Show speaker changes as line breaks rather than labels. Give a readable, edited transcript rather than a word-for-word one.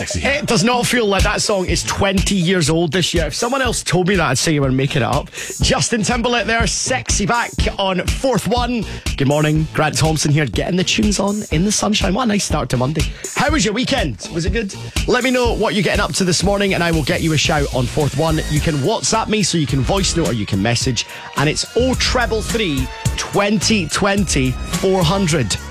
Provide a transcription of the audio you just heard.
It does not feel like that song is 20 years old this year. If someone else told me that, I'd say you were making it up. Justin Timberlake there, Sexy Back on Fourth One. Good morning, Grant Thompson here, getting the tunes on in the sunshine. What a nice start to Monday. How was your weekend? Was it good? Let me know what you're getting up to this morning and I will get you a shout on Fourth One. You can WhatsApp me, so you can voice note or you can message, and it's 0333 2020 400.